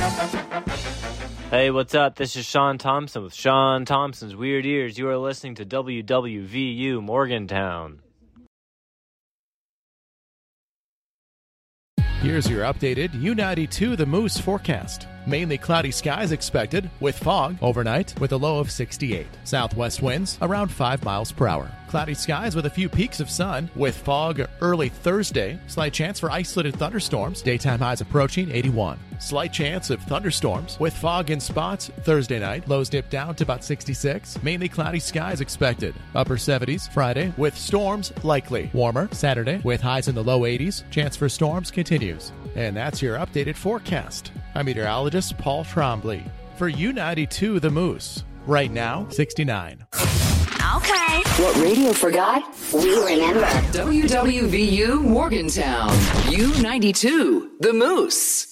Hey, what's up? This is Sean Thompson with Sean Thompson's Weird Ears. You are listening to WWVU Morgantown. Here's your updated U92 The Moose forecast. Mainly cloudy skies expected, with fog overnight with a low of 68. Southwest winds around 5 miles per hour. Cloudy skies with a few peaks of sun, with fog early Thursday. Slight chance for isolated thunderstorms. Daytime highs approaching 81. Slight chance of thunderstorms with fog in spots Thursday night. Lows dip down to about 66. Mainly cloudy skies expected. Upper 70s Friday with storms likely. Warmer Saturday with highs in the low 80s. Chance for storms continues. And that's your updated forecast. I'm meteorologist Paul Trombley for U92 The Moose. Right now, 69. Okay. What radio forgot, we remember. WWVU Morgantown. U92 The Moose.